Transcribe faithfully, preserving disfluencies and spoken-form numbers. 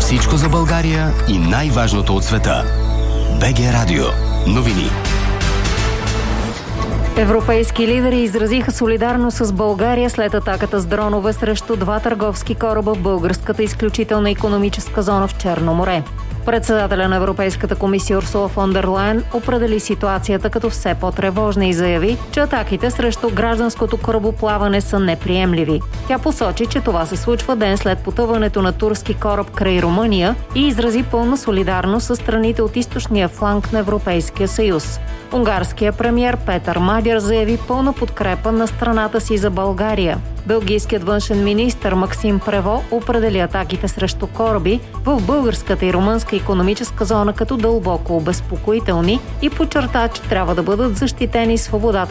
Всичко за България и най-важното от света. БГ Радио. Новини. Европейски лидери изразиха солидарност с България след атаката с дронове срещу два търговски кораба в българската изключителна икономическа зона в Черно море. Председателя на Европейската комисия Урсула фон дер Лайен определи ситуацията като все по-тревожна и заяви, че атаките срещу гражданското корабоплаване са неприемливи. Тя посочи, че това се случва ден след потъването на турски кораб край Румъния и изрази пълна солидарност с страните от източния фланг на Европейския съюз. Унгарският премиер Петър Мадяр заяви пълна подкрепа на страната си за България. Белгийският външен министър Максим Прево определи атаките срещу кораби в българската и румънска икономическа зона като дълбоко обезпокоителни и подчерта, че трябва да бъдат защитени свободата